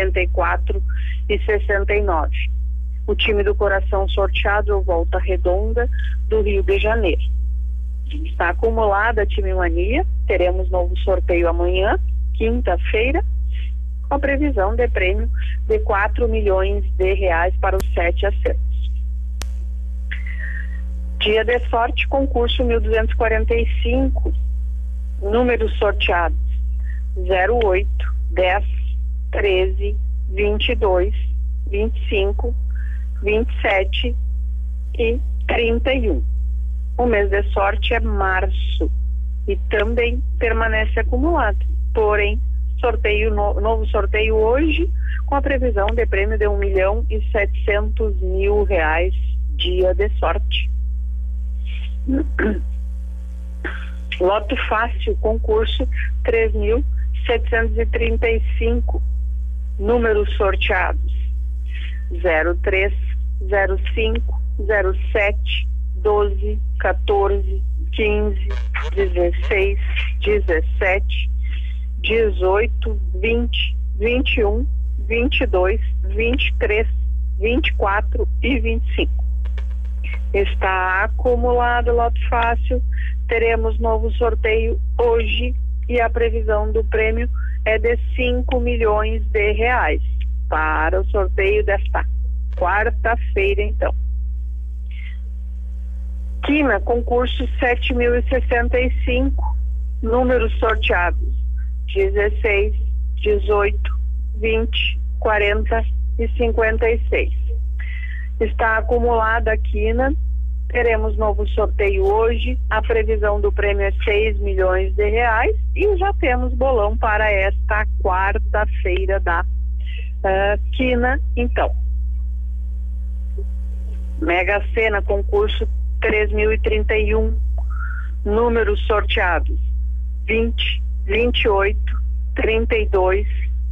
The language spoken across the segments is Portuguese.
54,69. O time do coração sorteado é o Volta Redonda, do Rio de Janeiro. Está acumulada a Time Mania. Teremos novo sorteio amanhã, quinta-feira, com a previsão de prêmio de 4 milhões de reais para os 7 acertos. Dia de sorte, concurso 1245, números sorteados 08, 10, 13, 22, 25, 27 e 31. O mês de sorte é março e também permanece acumulado. Porém, novo sorteio hoje, com a previsão de prêmio de 1.700.000 reais, dia de sorte. Loto fácil, concurso 3.735, números sorteados 03, 05, 07, 12, 14, 15, 16, 17, 18, 20, 21, 22, 23, 24 e 25. Está acumulado lote fácil. Teremos novo sorteio hoje e a previsão do prêmio é de 5 milhões de reais para o sorteio desta quarta-feira, então. Quina, concurso 7.065, números sorteados 16, 18, 20, 40 e 56. Está acumulada a quina. Teremos novo sorteio hoje. A previsão do prêmio é 6 milhões de reais e já temos bolão para esta quarta-feira da quina. Então, Mega Sena, concurso 3.031, números sorteados 20, 28, 32,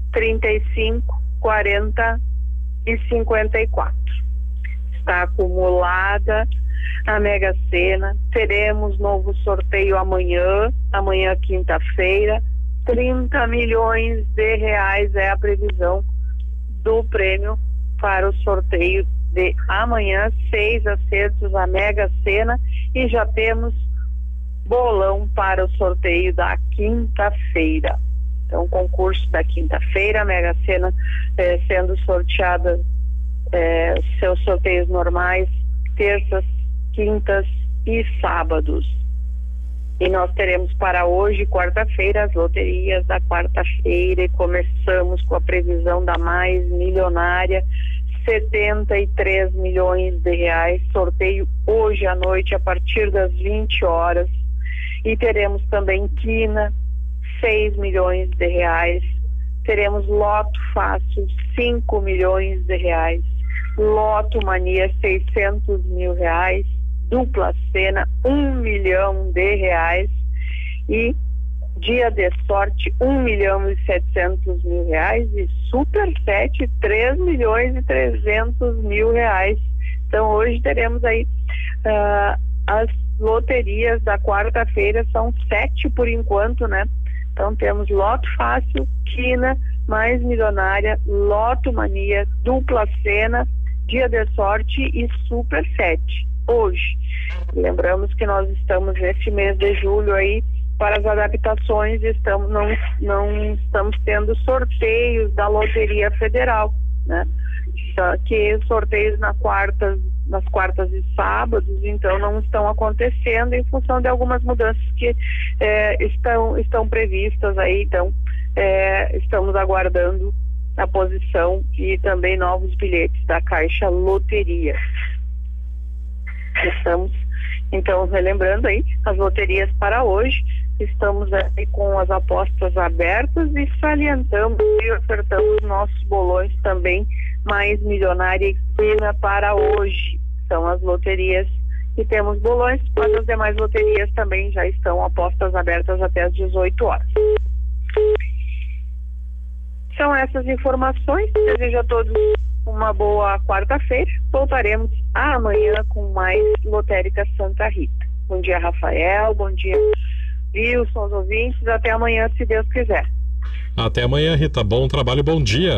35, 40 e 54. Está acumulada a Mega Sena. Teremos novo sorteio amanhã quinta-feira. 30 milhões de reais é a previsão do prêmio para o sorteio de amanhã, 6 acertos a Mega Sena, e já temos bolão para o sorteio da quinta-feira. Então, concurso da quinta-feira, a Mega Sena sendo sorteada, seus sorteios normais, terças, quintas e sábados. E nós teremos para hoje, quarta-feira, as loterias da quarta-feira, e começamos com a previsão da mais milionária, 73 milhões de reais, sorteio hoje à noite a partir das 20 horas. E teremos também quina, 6 milhões de reais. Teremos loto fácil, 5 milhões de reais. Loto mania, 600 mil reais. Dupla Sena, 1 milhão de reais. E dia de sorte, 1.700.000 reais. E Super 7, 3 milhões e 300 mil reais. Então hoje teremos aí as loterias da quarta-feira, são 7 por enquanto, né? Então temos loto fácil, quina, mais milionária, loto mania, dupla Sena, dia de sorte e Super 7 hoje. Lembramos que nós estamos nesse mês de julho aí para as adaptações, não estamos tendo sorteios da Loteria Federal, né? Só que sorteios nas quartas e sábados, então não estão acontecendo em função de algumas mudanças que estão previstas aí. Então estamos aguardando a posição e também novos bilhetes da Caixa Loteria. Estamos então relembrando aí as loterias para hoje. Estamos aí com as apostas abertas e salientamos e ofertamos nossos bolões também, mais milionária e quina para hoje. São as loterias que temos bolões, mas as demais loterias também já estão apostas abertas até as 18 horas. São essas informações. Desejo a todos uma boa quarta-feira. Voltaremos amanhã com mais Lotérica Santa Rita. Bom dia, Rafael. Bom dia, Wilson, os ouvintes. Até amanhã, se Deus quiser. Até amanhã, Rita. Bom trabalho, bom dia.